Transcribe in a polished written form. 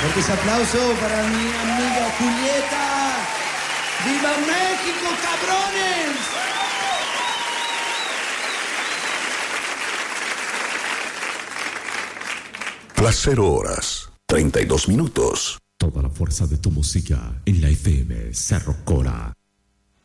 Fuerte ese aplauso para mi amiga Julieta. ¡Viva México, cabrones! Las 0 horas, 32 minutos. Toda la fuerza de tu música en la FM Cerro Cora.